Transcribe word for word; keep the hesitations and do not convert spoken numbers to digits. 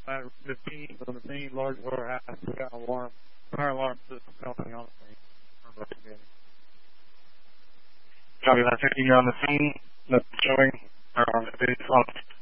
uh, the team, the main large warehouse, we got an alarm, fire alarm system company on the scene. Copy that. Taking you on the scene, that's showing, or on the